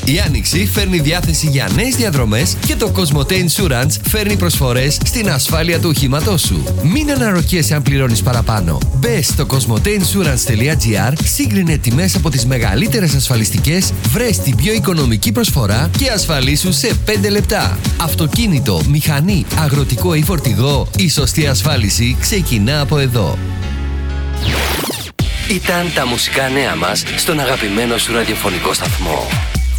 Η Άνοιξη φέρνει διάθεση για νέες διαδρομές και το Cosmote Insurance φέρνει προσφορές στην ασφάλεια του οχήματός σου. Μην αναρωτιέσαι αν πληρώνεις παραπάνω. Μπες στο cosmoteinsurance.gr, σύγκρινε τιμές από τις μεγαλύτερες ασφαλιστικές, βρες την πιο οικονομική προσφορά και ασφαλίσου σε 5 λεπτά. Αυτοκίνητο, μηχανή, αγροτικό ή φορτηγό, η σωστή ασφάλιση ξεκινά από εδώ. Ήταν τα μουσικά νέα μας στον αγαπημένο σου ραδιοφωνικό σταθμό.